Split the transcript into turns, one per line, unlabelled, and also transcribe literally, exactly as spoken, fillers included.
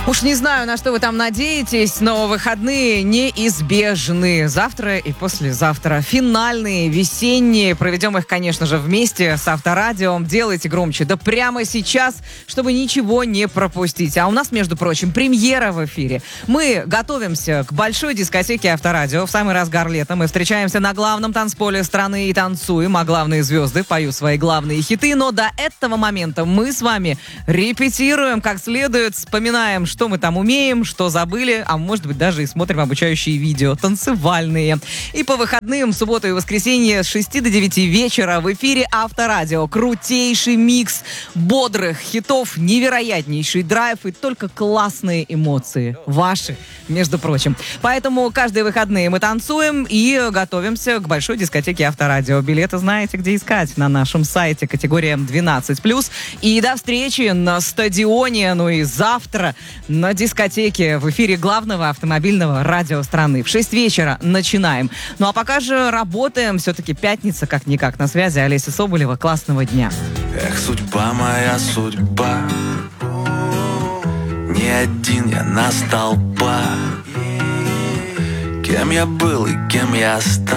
Уж не знаю, на что вы там надеетесь, но выходные неизбежны. Завтра и послезавтра. Финальные, весенние. Проведем их, конечно же, вместе с Авторадио. Делайте громче. Да прямо сейчас, чтобы ничего не пропустить. А у нас, между прочим, премьера в эфире. Мы готовимся к большой дискотеке Авторадио. В самый разгар лета мы встречаемся на главном танцполе страны и танцуем. А главные звезды поют свои главные хиты. Но до этого момента мы с вами репетируем как следует, вспоминаем, что мы там умеем, что забыли, а может быть даже и смотрим обучающие видео, танцевальные. И по выходным, в субботу и воскресенье с шести до девяти вечера в эфире Авторадио. Крутейший микс бодрых хитов, невероятнейший драйв и только классные эмоции. Ваши, между прочим. Поэтому каждые выходные мы танцуем и готовимся к большой дискотеке Авторадио. Билеты знаете, где искать. На нашем сайте категория двенадцать плюс. И до встречи на стадионе, ну и завтра на дискотеке в эфире главного автомобильного радио страны. В шесть вечера начинаем. Ну а пока же работаем. Все-таки пятница, как-никак. На связи Олеся Соболева. Классного дня.
Эх, судьба моя, судьба. Не один я на столбах. Кем я был и кем я стал.